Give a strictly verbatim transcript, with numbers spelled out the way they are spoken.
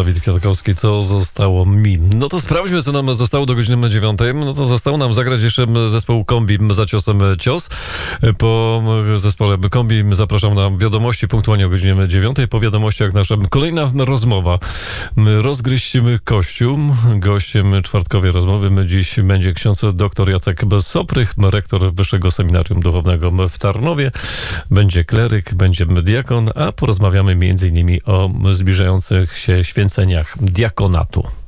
Dawid Kwiatkowski, co zostało mi. No to sprawdźmy, co nam zostało do godziny dziewiątej. No to zostało nam zagrać jeszcze zespół Kombi za ciosem cios. Po zespole Kombi zapraszam na wiadomości punktualnie o godzinie dziewiątej. Po wiadomościach nasza kolejna rozmowa. Rozgryźmy kościół. Gościem czwartkowej rozmowy dziś będzie ksiądz dr Jacek Soprych, rektor Wyższego Seminarium Duchownego w Tarnowie. Będzie kleryk, będzie diakon, a porozmawiamy między innymi o zbliżających się święceniach diakonatu.